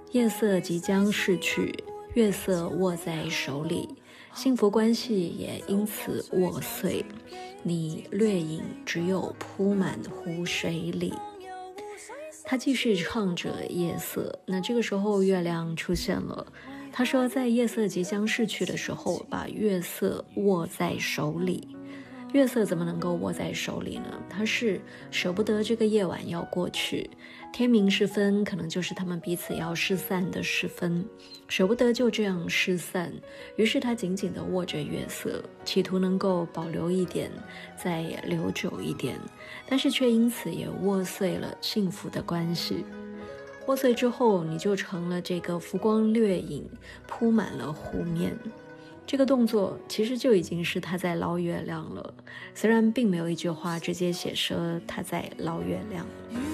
夜色即将逝去，月色握在手里，幸福关系也因此握碎，你掠影只有铺满湖水里。他继续唱着夜色，那这个时候月亮出现了。他说在夜色即将逝去的时候，把月色握在手里。月色怎么能够握在手里呢？他是舍不得这个夜晚要过去，天明时分可能就是他们彼此要失散的时分，舍不得就这样失散，于是他紧紧地握着月色，企图能够保留一点，再留久一点，但是却因此也握碎了幸福的关系。握碎之后，你就成了这个浮光掠影，铺满了湖面。这个动作其实就已经是他在捞月亮了，虽然并没有一句话直接写说他在捞月亮。